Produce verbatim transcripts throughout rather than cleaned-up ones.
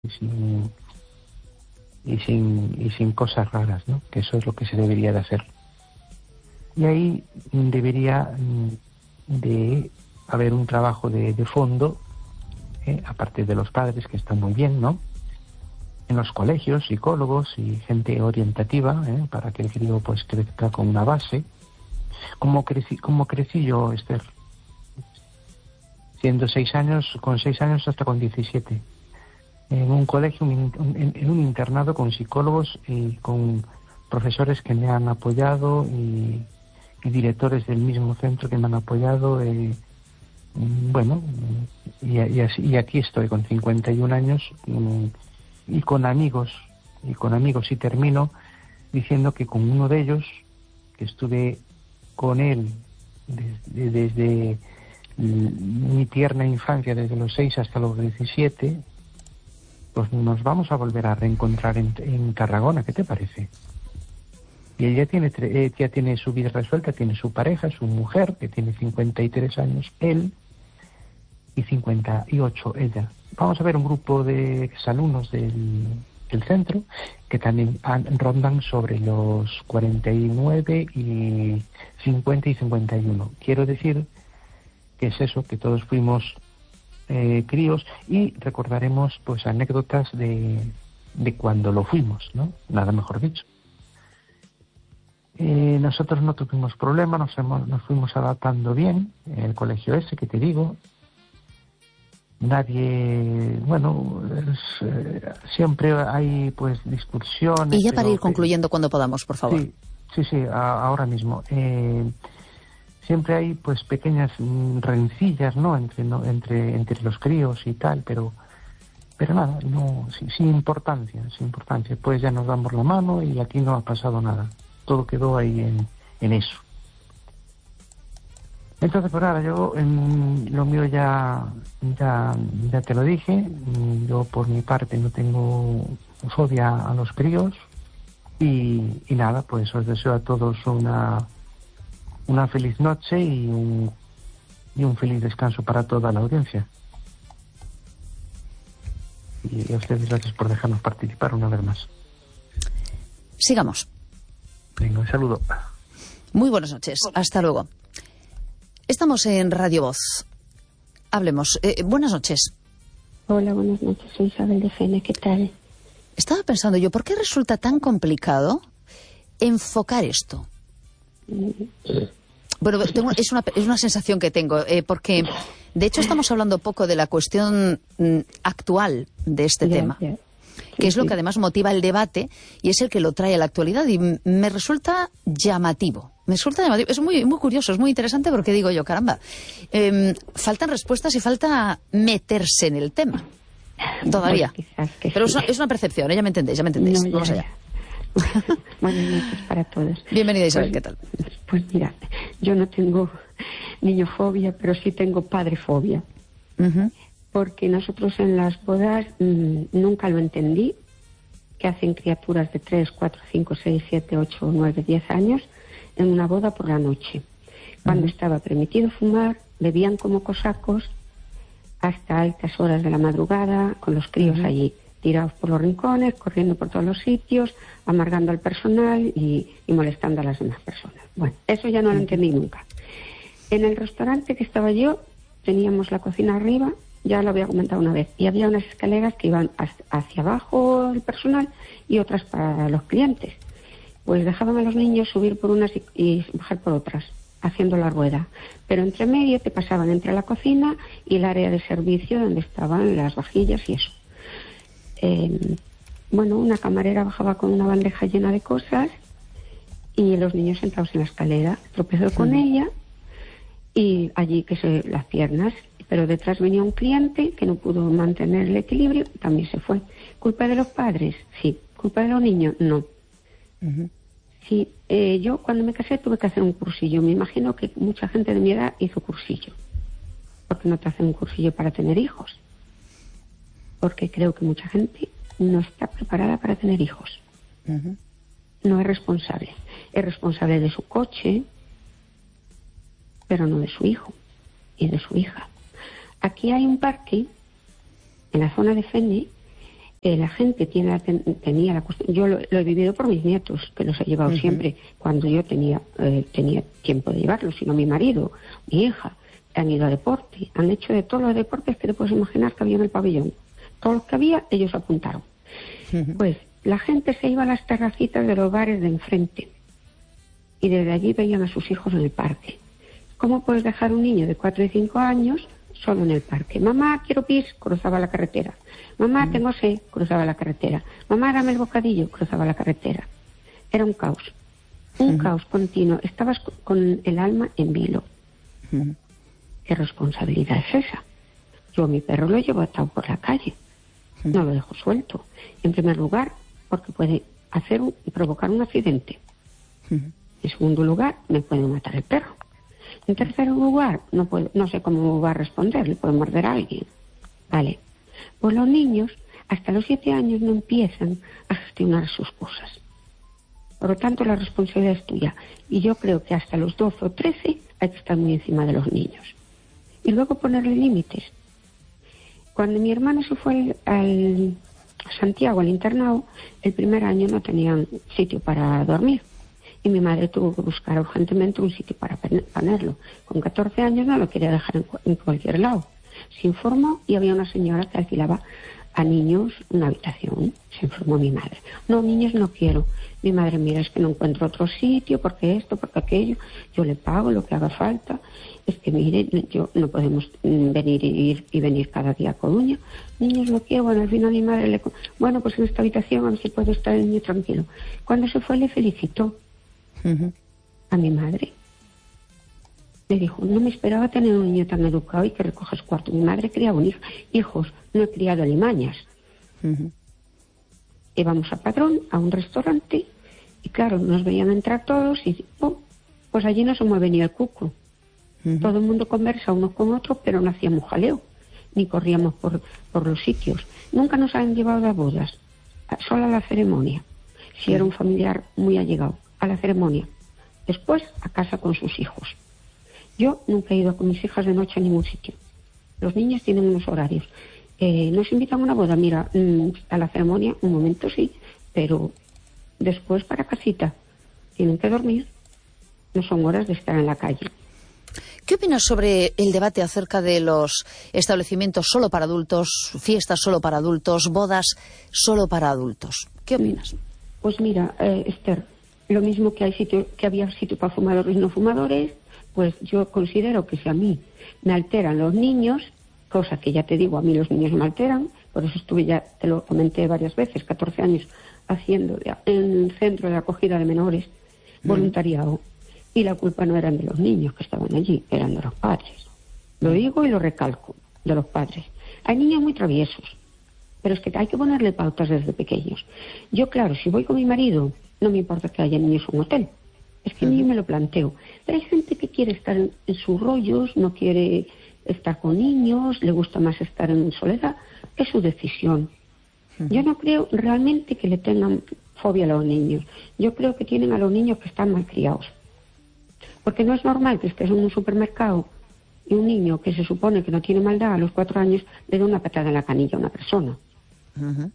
y sin, y sin, y sin cosas raras, ¿no? Que eso es lo que se debería de hacer. Y ahí debería de haber un trabajo de, de fondo, ¿eh? Aparte de los padres, que están muy bien, ¿no? En los colegios, psicólogos y gente orientativa, ¿eh? Para que el crío pues crezca con una base. Como crecí, como crecí yo, Esther, siendo seis años, con seis años hasta con diecisiete, en un colegio, un, en, en un internado con psicólogos y con profesores que me han apoyado y, y directores del mismo centro que me han apoyado. Eh, bueno, y, y, así, y aquí estoy con cincuenta y un años y con amigos, y con amigos, y termino diciendo que con uno de ellos, que estuve con él desde, desde mi tierna infancia, desde los seis hasta los diecisiete, pues nos vamos a volver a reencontrar en, en Tarragona. ¿Qué te parece? Y ella tiene, eh, ya tiene su vida resuelta, tiene su pareja, su mujer, que tiene cincuenta y tres años, él, y cincuenta y ocho ella. Vamos a ver un grupo de exalumnos del, del centro que también han, rondan sobre los cuarenta y nueve y cincuenta y cincuenta y uno. Quiero decir que es eso, que todos fuimos eh, críos y recordaremos pues anécdotas de, de cuando lo fuimos, ¿no? Nada mejor dicho. Eh, nosotros no tuvimos problema, nos, hemos, nos fuimos adaptando bien en el colegio ese que te digo. Nadie, bueno, es, eh, siempre hay pues discusiones. Y ya para pero, ir concluyendo cuando podamos, por favor. Sí, sí, sí, a, ahora mismo. Eh, siempre hay pues pequeñas rencillas, ¿no? Entre, no, entre, entre los críos y tal, pero, pero nada, no, sin, sin importancia, sin importancia. Pues ya nos damos la mano y aquí no ha pasado nada. Todo quedó ahí en, en eso. Entonces, pues nada, yo en lo mío ya, ya, ya te lo dije. Yo por mi parte no tengo fobia a los críos y, y nada, pues os deseo a todos una, una feliz noche y un, y un feliz descanso para toda la audiencia. Y a ustedes gracias por dejarnos participar una vez más. Sigamos. Venga, un saludo. Muy buenas noches. Hasta luego. Estamos en Radio Voz. Hablemos. Eh, buenas noches. Hola, buenas noches. Soy Isabel de Fene. ¿Qué tal? Estaba pensando yo, ¿por qué resulta tan complicado enfocar esto? Bueno, tengo, es, una, es una sensación que tengo, eh, porque de hecho estamos hablando poco de la cuestión mm, actual de este yeah, tema, yeah. Sí, que es lo sí. que además motiva el debate y es el que lo trae a la actualidad y me resulta llamativo. Me resulta llamativo. Es muy, muy curioso, es muy interesante porque digo yo, caramba, eh, faltan respuestas y falta meterse en el tema. Todavía. Pues Pero sí. es, una, es una percepción, ¿eh? Ya me entendéis, ya me entendéis. No, Vamos ya, allá. Ya. Buenas noches para todos. Bienvenida, Isabel, pues, ¿qué tal? Pues mira, yo no tengo niñofobia, pero sí tengo padrefobia. Uh-huh. Porque nosotros en las bodas mmm, nunca lo entendí, que hacen criaturas de tres, cuatro, cinco, seis, siete, ocho, nueve, diez años en una boda por la noche. Cuando uh-huh. estaba permitido fumar, bebían como cosacos hasta altas horas de la madrugada, con los críos uh-huh. allí, tirados por los rincones, corriendo por todos los sitios, amargando al personal y, y molestando a las demás personas. Bueno, eso ya no uh-huh. lo entendí nunca. En el restaurante que estaba yo, teníamos la cocina arriba, ya lo había comentado una vez, y había unas escaleras que iban hacia abajo el personal y otras para los clientes. Pues dejaban a los niños subir por unas y, y bajar por otras, haciendo la rueda. Pero entre medio te pasaban entre la cocina y el área de servicio donde estaban las vajillas y eso. Eh, bueno, una camarera bajaba con una bandeja llena de cosas y los niños sentados en la escalera. Tropezó sí. con ella y allí que se las piernas, pero detrás venía un cliente que no pudo mantener el equilibrio y también se fue. ¿Culpa de los padres? Sí. ¿Culpa de los niños? No. Uh-huh. Sí, eh, yo cuando me casé tuve que hacer un cursillo. Me imagino que mucha gente de mi edad hizo cursillo. ¿Por qué no te hacen un cursillo para tener hijos? Porque creo que mucha gente no está preparada para tener hijos. Uh-huh. No es responsable. Es responsable de su coche, pero no de su hijo y de su hija. Aquí hay un parque, en la zona de Fene, Eh, la gente tiene, ten, tenía la costumbre, yo lo, lo he vivido por mis nietos, que los he llevado uh-huh. siempre cuando yo tenía eh, tenía tiempo de llevarlos, sino mi marido, mi hija, han ido a deporte, han hecho de todos los deportes que te puedes imaginar que había en el pabellón. Todos los que había, ellos apuntaron. Uh-huh. Pues la gente se iba a las terracitas de los bares de enfrente y desde allí veían a sus hijos en el parque. ¿Cómo puedes dejar un niño de cuatro y cinco años solo en el parque? Mamá, quiero pis, cruzaba la carretera. Mamá, uh-huh. tengo sed, cruzaba la carretera. Mamá, dame el bocadillo, cruzaba la carretera. Era un caos, un uh-huh. caos continuo. Estabas con el alma en vilo. Uh-huh. ¿Qué responsabilidad es esa? Yo a mi perro lo llevo atado por la calle. Uh-huh. No lo dejo suelto. En primer lugar, porque puede hacer un, provocar un accidente. Uh-huh. En segundo lugar, me puede matar el perro. En tercer lugar, no, puedo, no sé cómo va a responder, le puede morder a alguien. Vale. Pues los niños, hasta los siete años, no empiezan a gestionar sus cosas. Por lo tanto, la responsabilidad es tuya. Y yo creo que hasta los doce o trece hay que estar muy encima de los niños. Y luego ponerle límites. Cuando mi hermana se fue al, al a Santiago, al internado, el primer año no tenían sitio para dormir. Y mi madre tuvo que buscar urgentemente un sitio para ponerlo. Con catorce años no lo quería dejar en, en cualquier lado. Se informó y había una señora que alquilaba a niños una habitación. Se informó mi madre. No, niños no quiero. Mi madre, mira, es que no encuentro otro sitio, porque esto, porque aquello. Yo le pago lo que haga falta. Es que, mire, yo no podemos venir y ir y venir cada día a Coruña. Niños no quiero. Bueno, al final mi madre le... Bueno, pues en esta habitación a ver si puede estar el niño tranquilo. Cuando se fue le felicitó. Uh-huh. A mi madre le dijo, no me esperaba tener un niño tan educado y que recojas cuarto. Mi madre criaba un hijo, hijos, no he criado alimañas. Uh-huh. Íbamos a Padrón, a un restaurante, y claro, nos veían entrar todos y oh, pues allí no se mueve ni el cuco. Uh-huh. Todo el mundo conversa unos con otros, pero no hacíamos jaleo, ni corríamos por, por los sitios. Nunca nos han llevado a bodas, solo a la ceremonia, si uh-huh. era un familiar muy allegado. A la ceremonia, después a casa con sus hijos. Yo nunca he ido con mis hijas de noche a ningún sitio. Los niños tienen unos horarios. Eh, nos invitan a una boda, mira, mmm, a la ceremonia, un momento sí, pero después para casita. Tienen que dormir. No son horas de estar en la calle. ¿Qué opinas sobre el debate acerca de los establecimientos solo para adultos, fiestas solo para adultos, bodas solo para adultos? ¿Qué opinas? Pues mira, eh, Esther, lo mismo que hay sitio, que había sitio para fumadores y no fumadores, pues yo considero que si a mí me alteran los niños, cosa que ya te digo, a mí los niños me alteran, por eso estuve, ya te lo comenté varias veces, catorce años haciendo de, en el centro de acogida de menores, mm. voluntariado, y la culpa no eran de los niños que estaban allí, eran de los padres. Lo digo y lo recalco, de los padres. Hay niños muy traviesos, pero es que hay que ponerle pautas desde pequeños. Yo, claro, si voy con mi marido, no me importa que haya niños en un hotel. Es que uh-huh. ni me lo planteo. Pero hay gente que quiere estar en, en sus rollos, no quiere estar con niños, le gusta más estar en soledad. Es su decisión. Uh-huh. Yo no creo realmente que le tengan fobia a los niños. Yo creo que tienen a los niños que están mal criados. Porque no es normal que estés en un supermercado y un niño que se supone que no tiene maldad a los cuatro años le dé una patada en la canilla a una persona. Uh-huh.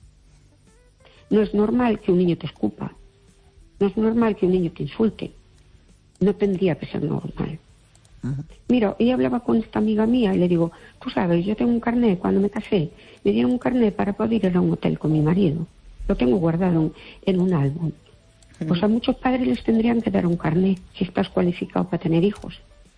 No es normal que un niño te escupa. No es normal que un niño te insulte. No tendría que ser normal. Uh-huh. Mira, hoy hablaba con esta amiga mía y le digo, tú sabes, yo tengo un carnet, cuando me casé, me dieron un carnet para poder ir a un hotel con mi marido. Lo tengo guardado en, en un álbum. Uh-huh. Pues a muchos padres les tendrían que dar un carnet si estás cualificado para tener hijos.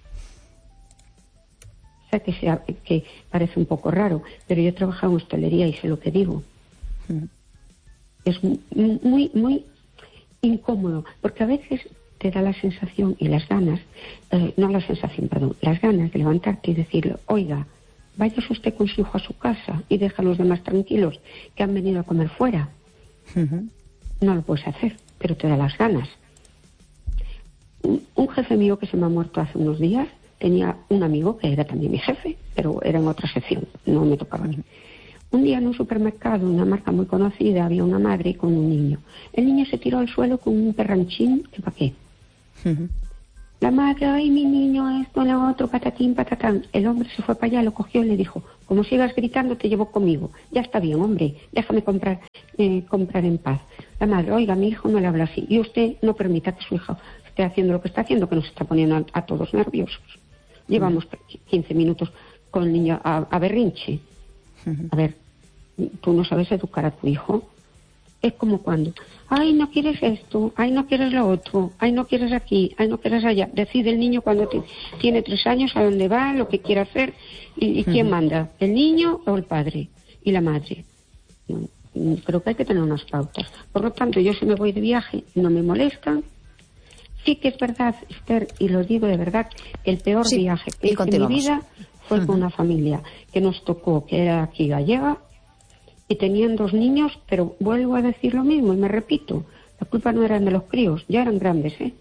O sea, que, sea, que parece un poco raro, pero yo he trabajado en hostelería y sé lo que digo. Uh-huh. Es muy, muy, muy incómodo, porque a veces te da la sensación y las ganas, eh, no la sensación, perdón, las ganas de levantarte y decirle, oiga, váyase usted con su hijo a su casa y deja a los demás tranquilos que han venido a comer fuera. Uh-huh. No lo puedes hacer, pero te da las ganas. Un, un jefe mío que se me ha muerto hace unos días tenía un amigo que era también mi jefe, pero era en otra sección, no me tocaba a mí. Un día en un supermercado, una marca muy conocida, había una madre con un niño. El niño se tiró al suelo con un perranchín, ¿que para qué? Uh-huh. La madre, ay, mi niño, esto, lo otro, patatín, patatán. El hombre se fue para allá, lo cogió y le dijo, Como sigas gritando, te llevo conmigo. Ya está bien, hombre, déjame comprar eh, comprar en paz. La madre, oiga, mi hijo no le habla así. Y usted no permita que su hijo esté haciendo lo que está haciendo, que nos está poniendo a, a todos nerviosos. Llevamos quince minutos con el niño a, a berrinche. A ver, tú no sabes educar a tu hijo. Es como cuando, ay, no quieres esto, ay, no quieres lo otro, ay, no quieres aquí, ay, no quieres allá. Decide el niño cuando te, tiene tres años a dónde va, lo que quiere hacer, y, y quién uh-huh. manda, el niño o el padre y la madre. Creo que hay que tener unas pautas. Por lo tanto, yo si me voy de viaje, no me molestan. Sí que es verdad, Esther, y lo digo de verdad, que el peor sí, viaje que hice en mi vida fue uh-huh. con una familia que nos tocó, que era aquí gallega, y tenían dos niños, pero vuelvo a decir lo mismo y me repito, la culpa no era de los críos, ya eran grandes, ¿eh?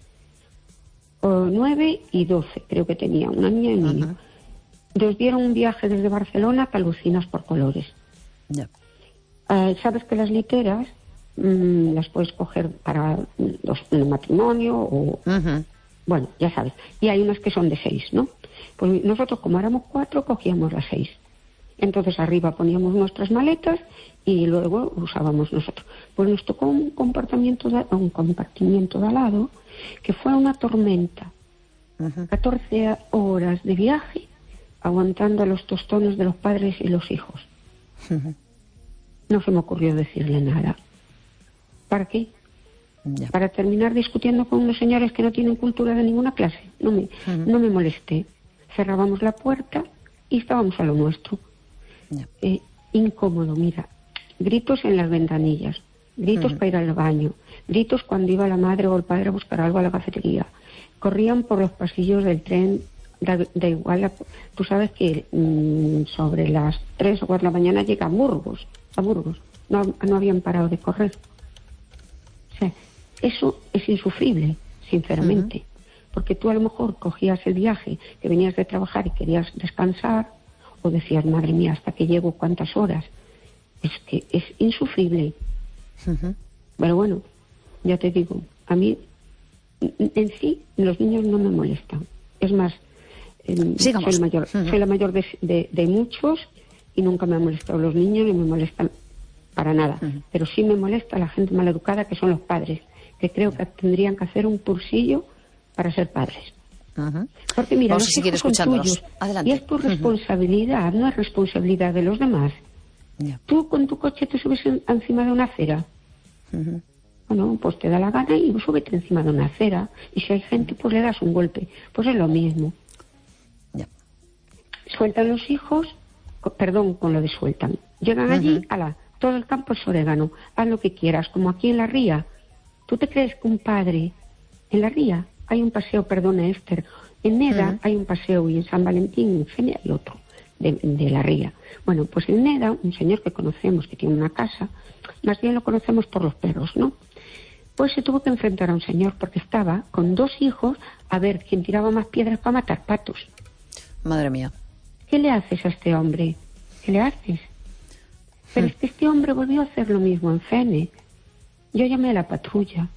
O nueve y doce creo que tenían, una niña y un niño. Uh-huh. Nos dieron un viaje desde Barcelona que alucinas por colores. Yeah. Uh, Sabes que las literas mmm, las puedes coger para los, un matrimonio o... Uh-huh. Bueno, ya sabes. Y hay unas que son de seis, ¿no? Pues nosotros, como éramos cuatro, cogíamos las seis. Entonces arriba poníamos nuestras maletas y luego usábamos nosotros. Pues nos tocó un compartimiento de, un compartimiento de al lado que fue una tormenta. Uh-huh. catorce horas de viaje aguantando los tostones de los padres y los hijos. Uh-huh. No se me ocurrió decirle nada. ¿Para qué? Yeah. Para terminar discutiendo con unos señores que no tienen cultura de ninguna clase. No me, uh-huh. no me molesté. Cerrábamos la puerta y estábamos a lo nuestro. Yeah. Eh, incómodo, mira, gritos en las ventanillas, gritos uh-huh. para ir al baño, gritos cuando iba la madre o el padre a buscar algo a la cafetería, corrían por los pasillos del tren, da, da igual, a, tú sabes que mmm, sobre las tres o cuatro de la mañana llega a Burgos, a Burgos, no, no habían parado de correr. O sea, eso es insufrible, sinceramente, uh-huh. porque tú a lo mejor cogías el viaje, que venías de trabajar y querías descansar, o decías, madre mía, hasta que llego cuántas horas. Es que es insufrible. Uh-huh. Pero bueno, ya te digo, a mí en sí los niños no me molestan. Es más, eh, soy, la mayor, uh-huh. soy la mayor de, de, de muchos y nunca me han molestado los niños ni me molestan para nada. Uh-huh. Pero sí me molesta la gente maleducada, que son los padres, que creo que tendrían que hacer un cursillo para ser padres. Uh-huh. Porque mira, vamos a seguir escuchándonos. Adelante. Y es tu responsabilidad, uh-huh. no es responsabilidad de los demás. Yeah. Tú con tu coche te subes en, encima de una acera. Uh-huh. Bueno, pues te da la gana y súbete encima de una acera. Y si hay gente, pues le das un golpe. Pues es lo mismo. Yeah. Sueltan los hijos, co- perdón con lo de sueltan. Llegan uh-huh. allí, ala, todo el campo es orégano. Haz lo que quieras, como aquí en la ría. ¿Tú te crees que un padre en la ría? Hay un paseo, perdona Esther, en Neda uh-huh. hay un paseo y en San Valentín, en Fene hay otro, de, de la ría. Bueno, pues en Neda, un señor que conocemos que tiene una casa, más bien lo conocemos por los perros, ¿no? Pues se tuvo que enfrentar a un señor porque estaba con dos hijos a ver quién tiraba más piedras para matar patos. Madre mía. ¿Qué le haces a este hombre? ¿Qué le haces? Pero uh-huh. es que este hombre volvió a hacer lo mismo en Fene. Yo llamé a la patrulla.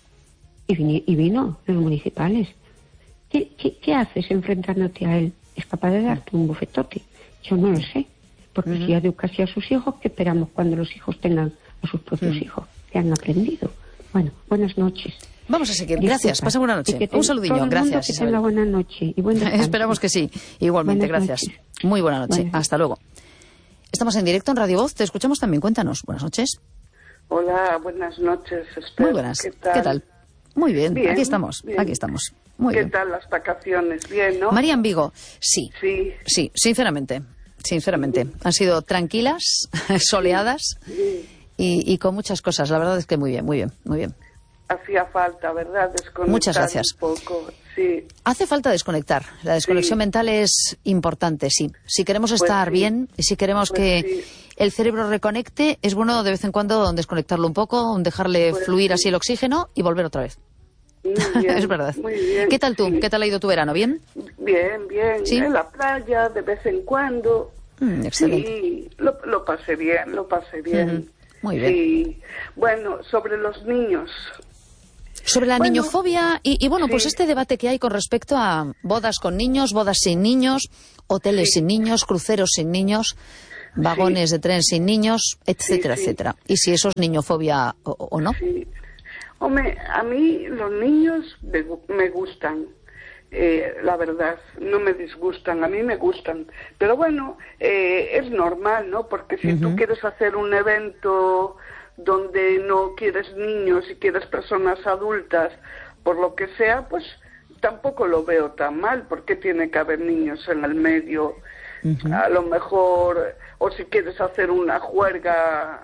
Y vino, y vino los municipales. ¿Qué, qué, ¿Qué haces enfrentándote a él? ¿Es capaz de darte un bofetote? Yo no lo sé. Porque uh-huh. si educa así a sus hijos, ¿qué esperamos cuando los hijos tengan a sus propios uh-huh. hijos? Que han aprendido. Bueno, buenas noches. Vamos a seguir. Gracias. Pasa buena noche. Te, un saludillo. Todo el gracias. Que tenga buena noche y buen descanso. Esperamos que sí. Igualmente, buenas gracias. Noches. Muy buena noche. Buenas. Hasta luego. Estamos en directo en Radio Voz. Te escuchamos también. Cuéntanos. Buenas noches. Hola, buenas noches. Esther. Muy buenas. ¿Qué tal? ¿Qué tal? Muy bien, bien aquí estamos, bien. aquí estamos. Muy ¿Qué bien. tal las vacaciones? Bien, ¿no? María en Vigo, sí, sí, sí, sinceramente, sinceramente. Sí. Han sido tranquilas, soleadas sí. y, y con muchas cosas. La verdad es que muy bien, muy bien, muy bien. Hacía falta, ¿verdad? Desconectar Muchas gracias. un poco, sí. Hace falta desconectar. La desconexión sí. mental es importante, sí. Si queremos pues estar sí. bien, y si queremos pues que sí. el cerebro reconecte, es bueno de vez en cuando desconectarlo un poco, dejarle pues fluir sí. así el oxígeno y volver otra vez. Muy bien, es verdad. Muy bien, ¿Qué tal tú? sí. ¿Qué tal ha ido tu verano? ¿Bien? Bien, bien. ¿Sí? En la playa, de vez en cuando. Mm, excelente. Sí, lo, lo pasé bien, lo pasé bien. Uh-huh. Muy bien. Sí. Bueno, sobre los niños. Sobre la bueno, niñofobia y, y bueno, sí. pues este debate que hay con respecto a bodas con niños, bodas sin niños, hoteles Sí. sin niños, cruceros sin niños, vagones sí. de tren sin niños, etcétera, sí, sí. etcétera. Y si eso es niñofobia o, o no. Sí. Hombre, a mí los niños me, me gustan. Eh, la verdad, no me disgustan, a mí me gustan. Pero bueno, eh, es normal, ¿no? Porque si uh-huh. tú quieres hacer un evento donde no quieres niños y quieres personas adultas, por lo que sea, pues tampoco lo veo tan mal, porque tiene que haber niños en el medio. Uh-huh. A lo mejor, o si quieres hacer una juerga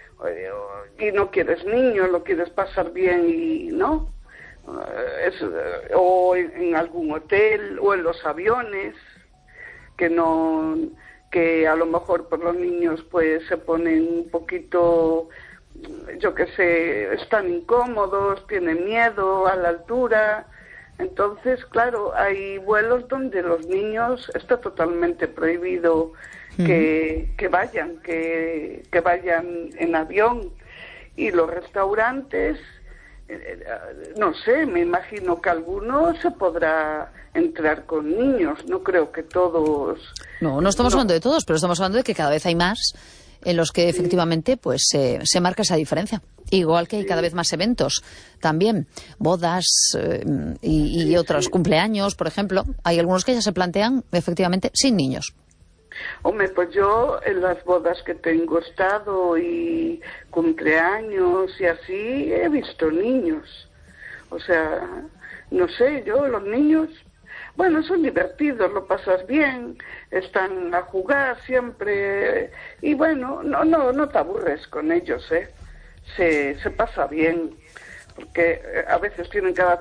y no quieres niños, lo quieres pasar bien y no. Es, o en algún hotel o en los aviones que no que a lo mejor por los niños pues se ponen un poquito, yo qué sé, están incómodos, tienen miedo a la altura. Entonces, claro, hay vuelos donde los niños está totalmente prohibido uh-huh. que, que vayan, que, que vayan en avión. Y los restaurantes, no sé, me imagino que algunos se podrá entrar con niños, no creo que todos... No, no estamos no. hablando de todos, pero estamos hablando de que cada vez hay más en los que efectivamente pues eh, se marca esa diferencia. Igual que hay cada vez más eventos también, bodas eh, y, y otros cumpleaños, por ejemplo, hay algunos que ya se plantean efectivamente sin niños. Hombre, pues yo en las bodas que tengo estado y cumpleaños y así he visto niños. O sea, no sé, yo los niños, bueno, son divertidos, lo pasas bien, están a jugar siempre y bueno, no no no te aburres con ellos, ¿eh? Se, se pasa bien, porque a veces tienen cada